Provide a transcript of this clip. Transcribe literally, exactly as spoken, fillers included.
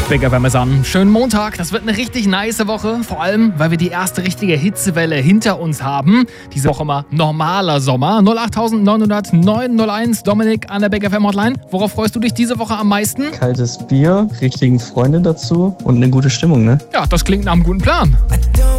Big F M ist an. Schönen Montag, das wird eine richtig nice Woche. Vor allem, weil wir die erste richtige Hitzewelle hinter uns haben. Diese Woche mal normaler Sommer. null acht neun null null neun null eins, Dominik an der Big F M Hotline. Worauf freust du dich diese Woche am meisten? Kaltes Bier, richtigen Freunde dazu und eine gute Stimmung, ne? Ja, das klingt nach einem guten Plan.